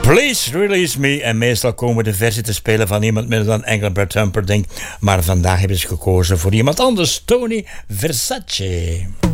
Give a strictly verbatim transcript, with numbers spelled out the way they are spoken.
Please Release Me. En meestal komen de versie te spelen van iemand minder dan Engelbert Humperdinck. Maar vandaag hebben ze gekozen voor iemand anders, Tony Versace.